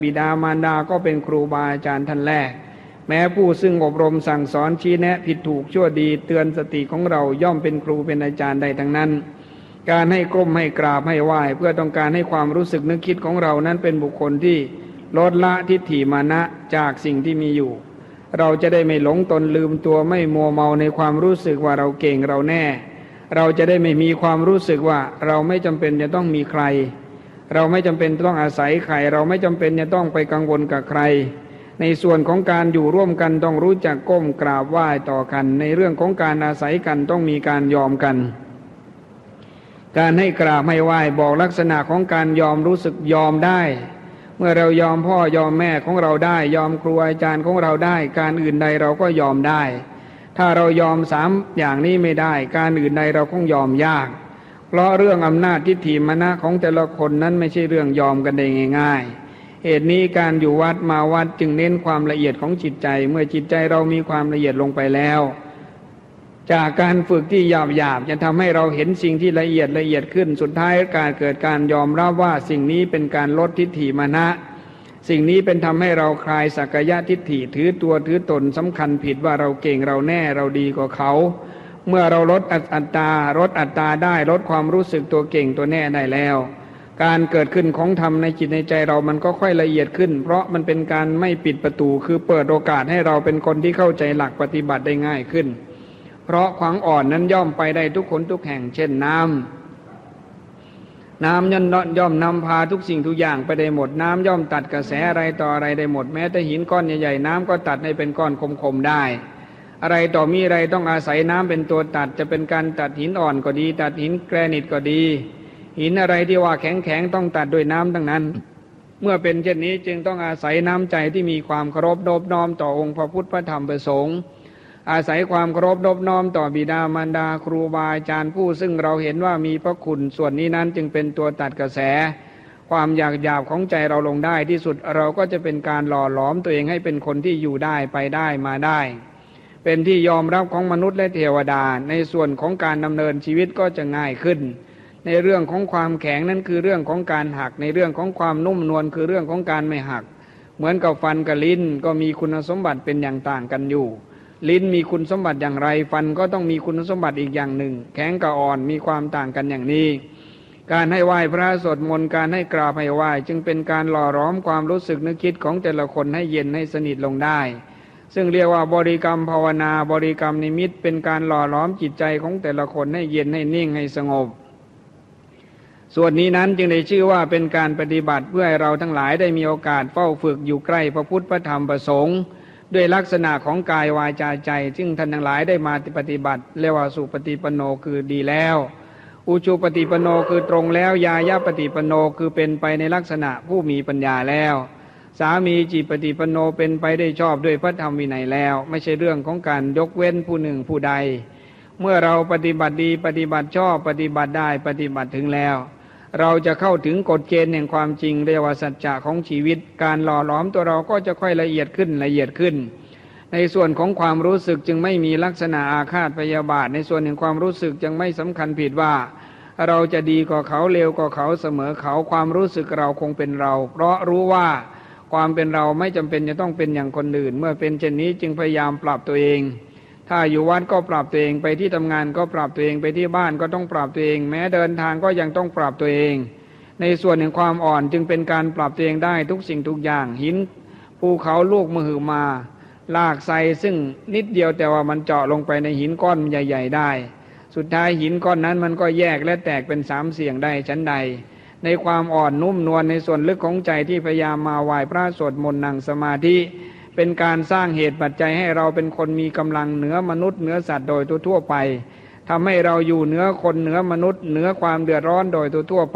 บิดามารดาก็เป็นครูบาอาจารย์ท่านแรกแม้ผู้ซึ่งอบรมสั่งสอนชี้แนะผิดถูกชั่วดีเตือนสติของเราย่อมเป็นครูเป็นอาจารย์ใดทั้งนั้นการให้ก้มให้กราบให้ไหว้เพื่อต้องการให้ความรู้สึกนึกคิดของเรานั้นเป็นบุคคลที่ลดละทิฏฐิมานะจากสิ่งที่มีอยู่เราจะได้ไม่หลงตนลืมตัวไม่มัวเมาในความรู้สึกว่าเราเก่งเราแน่เราจะได้ไม่มีความรู้สึกว่าเราไม่จำเป็นจะต้องมีใครเราไม่จำเป็นต้องอาศัยใครเราไม่จำเป็นจะต้องไปกังวลกับใครในส่วนของการอยู่ร่วมกันต้องรู้จักก้มกราบไหว้ต่อกันในเรื่องของการอาศัยกันต้องมีการยอมกันการให้กราบให้ไหว้บอกลักษณะของการยอมรู้สึกยอมได้เมื่อเรายอมพ่อยอมแม่ของเราได้ยอมครูอาจารย์ของเราได้การอื่นใดเราก็ยอมได้ถ้าเรายอมสามอย่างนี้ไม่ได้การอื่นใดเราคงยอมยากเพราะเรื่องอำนาจทิฏฐิมานะของแต่ละคนนั้นไม่ใช่เรื่องยอมกันได้ง่ายๆเหตุนี้การอยู่วัดมาวัดจึงเน้นความละเอียดของจิตใจเมื่อจิตใจเรามีความละเอียดลงไปแล้วจากการฝึกที่หยาบๆจะทำให้เราเห็นสิ่งที่ละเอียดขึ้นสุดท้ายการเกิดการยอมรับว่าสิ่งนี้เป็นการลดทิฏฐิมานะสิ่งนี้เป็นทำให้เราคลายสักกายทิฏฐิถือตัวถือตนสำคัญผิดว่าเราเก่งเราแน่เราดีกว่าเขาเมื่อเราลดอัตตาได้ลดความรู้สึกตัวเก่งตัวแน่ได้แล้วการเกิดขึ้นของธรรมในจิตในใจเรามันก็ค่อยละเอียดขึ้นเพราะมันเป็นการไม่ปิดประตูคือเปิดโอกาสให้เราเป็นคนที่เข้าใจหลักปฏิบัติได้ง่ายขึ้นเพราะขวางอ่อนนั้นย่อมไปได้ทุกคนทุกแห่งเช่นน้ำย่อมนำพาทุกสิ่งทุกอย่างไปได้หมดน้ำย่อมตัดกระแสอะไรต่ออะไรได้หมดแม้แต่หินก้อนใหญ่ๆน้ำก็ตัดให้เป็นก้อนคมๆได้อะไรต่อมีอะไรต้องอาศัยน้ำเป็นตัวตัดจะเป็นการตัดหินอ่อนก็ดีตัดหินแกรนิตก็ดีหินอะไรที่ว่าแข็งๆต้องตัดด้วยน้ำทั้งนั้นเมื่อเป็นเช่นนี้จึงต้องอาศัยน้ำใจที่มีความเคารพนอบน้อมต่อองค์พระพุทธพระธรรมพระสงฆ์อาศัยความเคารพนอบน้อมต่อบิดามารดาครูบาอาจารย์ผู้ซึ่งเราเห็นว่ามีพระคุณส่วนนี้นั้นจึงเป็นตัวตัดกระแสความอยากหยาบของใจเราลงได้ที่สุดเราก็จะเป็นการหล่อหลอมตัวเองให้เป็นคนที่อยู่ได้ไปได้มาได้เป็นที่ยอมรับของมนุษย์และเทวดาในส่วนของการดำเนินชีวิตก็จะง่ายขึ้นในเรื่องของความแข็งนั้นคือเรื่องของการหักในเรื่องของความนุ่มนวลคือเรื่องของการไม่หักเหมือนกับฟันกับลิ้นก็มีคุณสมบัติเป็นอย่างต่างกันอยู่ลิ้นมีคุณสมบัติอย่างไรฟันก็ต้องมีคุณสมบัติอีกอย่างหนึ่งแข็งกับอ่อนมีความต่างกันอย่างนี้การให้ไหว้พระสวดมนต์การให้กราบให้ไหว้จึงเป็นการหล่อหลอมความรู้สึกนึกคิดของแต่ละคนให้เย็นให้สนิทลงได้ซึ่งเรียกว่าบริกรรมภาวนาบริกรรมนิมิตเป็นการหล่อหลอมจิตใจของแต่ละคนให้เย็นให้นิ่งให้สงบส่วนนี้นั้นจึงได้ชื่อว่าเป็นการปฏิบัติเพื่อให้เราทั้งหลายได้มีโอกาสเฝ้าฝึกอยู่ใกล้พระพุทธพระธรรมพระสงฆ์ด้วยลักษณะของกายวาจาใจซึ่งท่านทั้งหลายได้มาปฏิบัติเรียกว่าสุปฏิปันโนคือดีแล้วอุชุปฏิปันโนคือตรงแล้วยายะปฏิปันโนคือเป็นไปในลักษณะผู้มีปัญญาแล้วสามีจิปฏิปันโนเป็นไปได้ชอบด้วยพระธรรมวินัยแล้วไม่ใช่เรื่องของการยกเว้นผู้หนึ่งผู้ใดเมื่อเราปฏิบัติดีปฏิบัติชอบปฏิบัติได้ปฏิบัติถึงแล้วเราจะเข้าถึงกฎเกณฑ์แห่งความจริงเรียกว่าสัจจะของชีวิตการหล่อหลอมตัวเราก็จะค่อยละเอียดขึ้นในส่วนของความรู้สึกจึงไม่มีลักษณะอาฆาตพยาบาทในส่วนแห่งความรู้สึกจึงไม่สำคัญผิดว่าเราจะดีกว่าเขาเลวกว่าเขาเสมอเขาความรู้สึกเราคงเป็นเราเพราะรู้ว่าความเป็นเราไม่จำเป็นจะต้องเป็นอย่างคนอื่นเมื่อเป็นเช่นนี้จึงพยายามปรับตัวเองถ้าอยู่วัดก็ปรับตัวเองไปที่ทำงานก็ปรับตัวเองไปที่บ้านก็ต้องปรับตัวเองแม้เดินทางก็ยังต้องปรับตัวเองในส่วนแห่งความอ่อนจึงเป็นการปรับตัวเองได้ทุกสิ่งทุกอย่างหินภูเขาลูกมหึมาลากไซซึ่งนิดเดียวแต่ว่ามันเจาะลงไปในหินก้อนใหญ่ๆได้สุดท้ายหินก้อนนั้นมันก็แยกและแตกเป็นสามเสี่ยงได้ชั้นใดในความอ่อนนุ่มนวลในส่วนลึกของใจที่พยายามมาไหว้พระสวดมนต์นั่งสมาธิเป็นการสร้างเหตุปัจจัยให้เราเป็นคนมีกำลังเหนือมนุษย์เหนือสัตว์โดยทั่วไปทำให้เราอยู่เหนือคนเหนือมนุษย์เหนือความเดือดร้อนโดยทั่วไป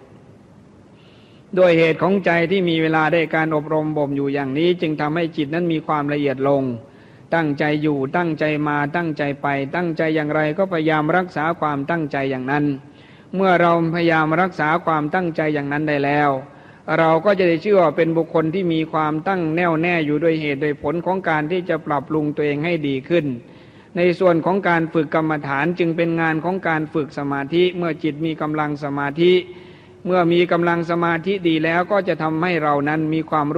ด้วยเหตุของใจที่มีเวลาได้การอบรมบ่มอยู่อย่างนี้จึงทำให้จิตนั้นมีความละเอียดลงตั้งใจอยู่ตั้งใจมาตั้งใจไปตั้งใจอย่างไรก็พยายามรักษาความตั้งใจอย่างนั้นเมื่อเราพยายามรักษาความตั้งใจอย่างนั้นได้แล้วเราก็จะได้ชื่อว่าเป็นบุคคลที่มีความตั้งแน่วแน่อยู่ด้วยเหตุโดยผลของการที่จะปรับปรุงตัวเองให้ดีขึ้นในส่วนของการฝึกกรรมฐานจึงเป็นงานของการฝึกสมาธิเมื่อจิตมีกำลังสมาธิเมื่อมีกำลังสมาธิดีแล้วก็จะทำให้เรานั้นมีความ